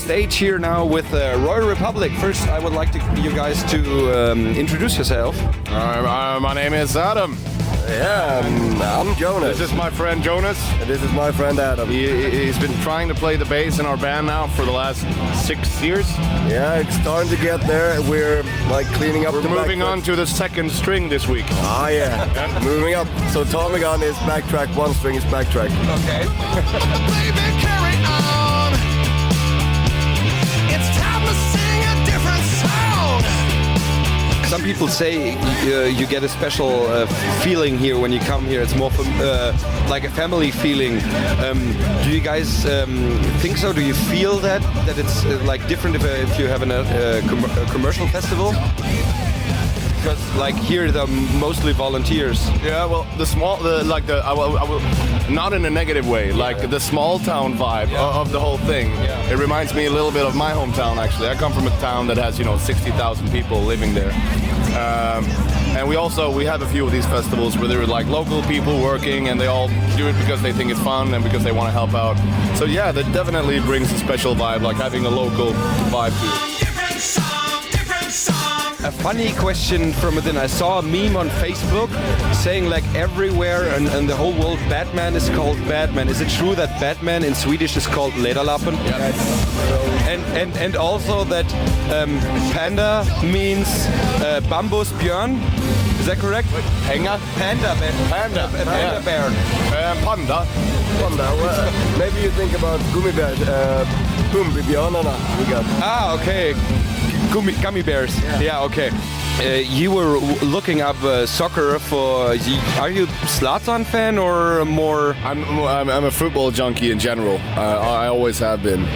stage here now with Royal Republic. First, I would like you guys to introduce yourself. My name is Adam. Yeah, I'm Jonas. This is my friend Jonas. And this is my friend Adam. He's been trying to play the bass in our band now for the last 6 years. Yeah, it's starting to get there. We're like cleaning up. We're moving on to the second string this week. Ah, yeah. Moving up. So Tommy Gun is backtrack, one string is backtrack. Okay. Baby, carry on. It's time to sing a different song. Some people say you get a special feeling here when you come here. It's more like a family feeling. Do you guys think so? Do you feel that it's like different if you have a commercial festival? Because like here they're mostly volunteers. Yeah, well, I will not in a negative way. Like the small town vibe of the whole thing. Yeah. It reminds me a little bit of my hometown. Actually, I come from a town that has 60,000 people living there. And we have a few of these festivals where there are like local people working and they all do it because they think it's fun and because they want to help out. So yeah, that definitely brings a special vibe, like having a local vibe to it. Different song. A funny question from within. I saw a meme on Facebook saying like everywhere in the whole world Batman is called Batman. Is it true that Batman in Swedish is called Lederlappen? Yeah. And also that panda means bambus björn. Is that correct? Panda? Panda bear. Panda. Panda bear. Panda. Well, maybe you think about Gummibär, Gummibjörnarna we got. Ah, okay. Gummy bears. Yeah, okay. You were looking up soccer for. Are you Zlatan fan or more? I'm a football junkie in general. I always have been.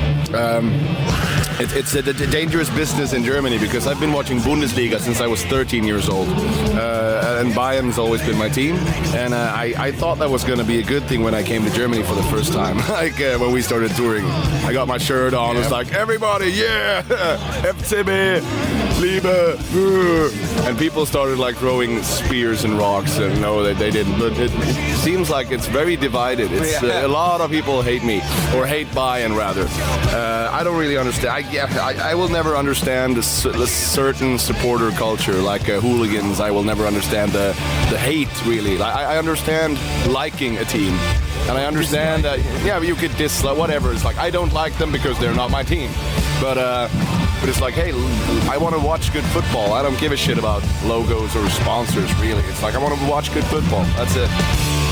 It's a dangerous business in Germany because I've been watching Bundesliga since I was 13 years old. And Bayern's always been my team. And I thought that was going to be a good thing when I came to Germany for the first time. Like when we started touring. I got my shirt on. It's like, everybody, yeah! FCB, Liebe! And people started like throwing spears and rocks. And no, they didn't. But it seems like it's very divided. It's a lot of people hate me. Or hate Bayern, rather. I don't really understand. I will never understand the certain supporter culture, like hooligans. I will never understand the hate, really. I understand liking a team. And I understand that, you could dislike, whatever. It's like, I don't like them because they're not my team. But it's like, hey, I want to watch good football. I don't give a shit about logos or sponsors, really. It's like, I want to watch good football. That's it.